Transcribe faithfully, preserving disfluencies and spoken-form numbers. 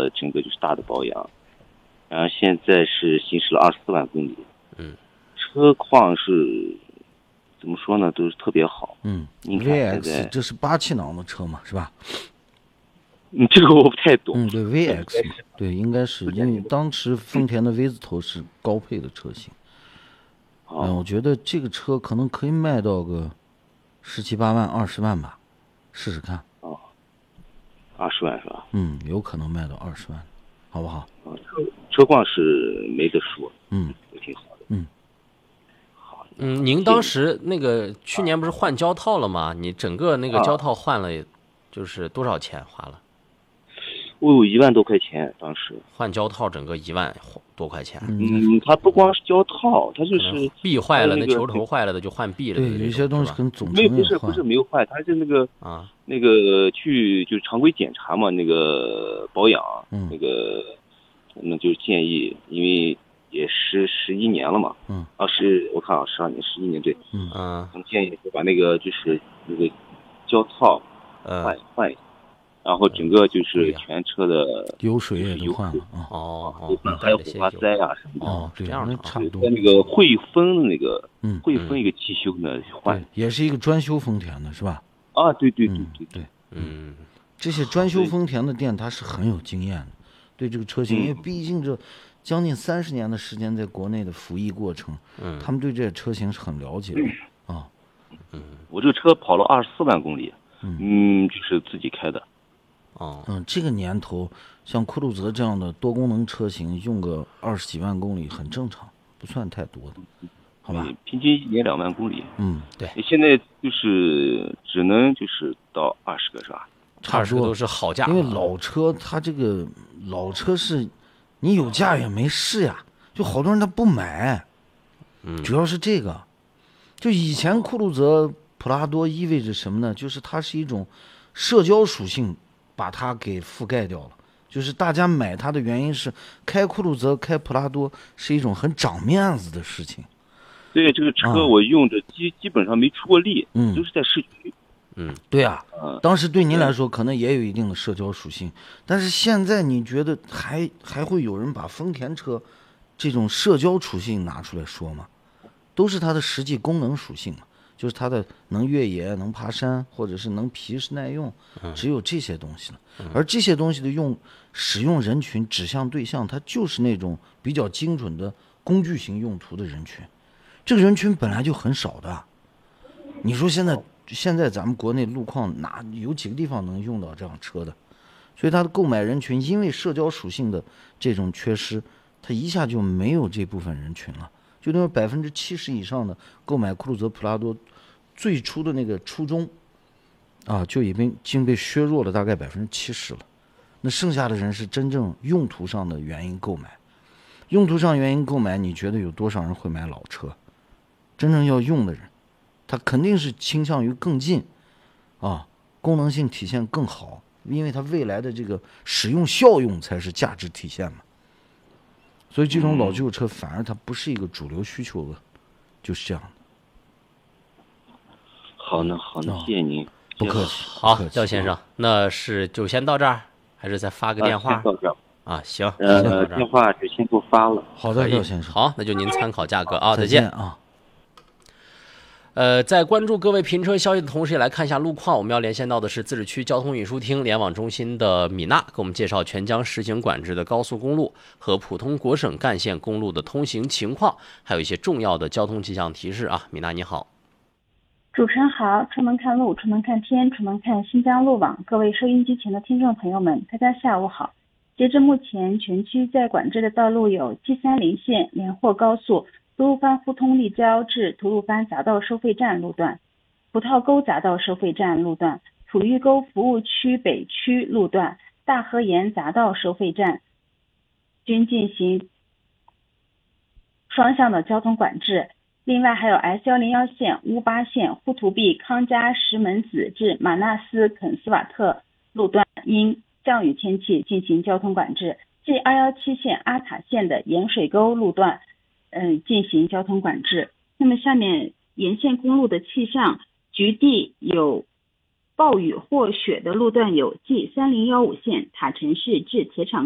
了整个就是大的保养，然后现在是行驶了二十四万公里。 嗯， 车况是怎么说呢，都是特别好。 嗯您看 ，V 现在 X 这是八气囊的车嘛，是吧？ 嗯，这个我不太懂。 嗯，对 ，V X 嘛，对，应该是因为当时丰田的 V 字头是高配的车型。嗯，我觉得这个车可能可以卖到个十七八万、二十万吧，试试看。 哦，二十万是吧？ 嗯，有可能卖到二十万，好不好？ 啊，车车况是没得说， 嗯， 也挺好的。 嗯， 好。 嗯，您当时那个去年不是换胶套了吗？你整个那个胶套换了，就是多少钱花了？ 我有一万多块钱，当时换胶套整个一万多块钱。 嗯，它不光是胶套，它就是臂坏了， 那个那球头坏了的就换臂了。 对，有些东西跟总成没不是也换不是没有坏，它是那个啊， 那个去就是常规检查嘛，那个保养， 嗯那个那就是建议，因为也十十一年了嘛， 嗯， 啊十我看啊十二年十一年对， 嗯嗯， 他们建议把那个就是那个胶套换呃， 换一下。然后整个就是全车的油水也都换了啊。 哦哦， 还有火花塞啊什么的。 哦，对， 这样那差不多。 在那个汇丰的那个， 嗯， 汇丰一个汽修呢换， 也是一个专修丰田的是吧？ 啊，对对对对对， 嗯， 这些专修丰田的店他是很有经验的，对这个车型，因为毕竟这将近三十年的时间在国内的服役过程， 嗯， 他们对这些车型是很了解的啊。 嗯，我这个车跑了二十四万公里，嗯，就是自己开的。 哦， 嗯，这个年头，像酷路泽这样的多功能车型，用个二十几万公里很正常，不算太多的，好吧？ 平均一年两万公里。 嗯， 对。 现在就是只能就是到二十个是吧？ 差不多都是好价。 因为老车它这个老车是，你有价也没市呀，就好多人他不买， 嗯， 主要是这个。就以前酷路泽、普拉多意味着什么呢？就是它是一种社交属性。把它给覆盖掉了，就是大家买它的原因是开酷路泽、开普拉多是一种很长面子的事情。 对，这个车我用着基、啊、基本上没出过力， 嗯， 都是在市区。 嗯， 对啊，当时对您来说可能也有一定的社交属性，但是现在你觉得还还会有人把丰田车这种社交属性拿出来说吗？都是它的实际功能属性嘛。就是它的能越野、能爬山，或者是能皮实耐用，只有这些东西了。而这些东西的用使用人群指向对象，它就是那种比较精准的工具型用途的人群。这个人群本来就很少的。你说现在现在咱们国内路况哪有几个地方能用到这样车的？所以它的购买人群因为社交属性的这种缺失，它一下就没有这部分人群了。就那百分之七十以上的购买酷路泽、普拉多，最初的那个初衷，啊，就已经已经被削弱了大概百分之七十了。那剩下的人是真正用途上的原因购买，用途上原因购买，你觉得有多少人会买老车？真正要用的人，他肯定是倾向于更近，啊，功能性体现更好，因为它未来的这个使用效用才是价值体现嘛。所以这种老旧车反而它不是一个主流需求了，就是这样的。 好呢，好呢，谢谢您， 不客气。 好，廖先生，那是就先到这儿，还是再发个电话？ 啊、到这儿啊，行， 呃，电话就先给我发了。 好的，廖先生。 好，那就您参考价格啊， 再见啊。 呃，在关注各位评车消息的同时，也来看一下路况。我们要连线到的是自治区交通运输厅联网中心的米娜，给我们介绍全疆实行管制的高速公路和普通国省干线公路的通行情况，还有一些重要的交通气象提示啊。米娜你好。 主持人好，出门看路，出门看天，出门看新疆路网。各位收音机前的听众朋友们，大家下午好。截至目前，全区在管制的道路有 G 三零线连霍高速吐鲁番互通立交至吐鲁番匝道收费站路段、葡萄沟匝道收费站路段、土峪沟服务区北区路段、大河沿匝道收费站均进行双向的交通管制。另外还有 S 一零一 线、乌巴线、呼图壁康加石门子至马纳斯肯斯瓦特路段因降雨天气进行交通管制。G 二一七 线阿塔线的盐水沟路段嗯，进行交通管制。那么下面沿线公路的气象，局地有暴雨或雪的路段有 G 三零一五 线塔城市至铁厂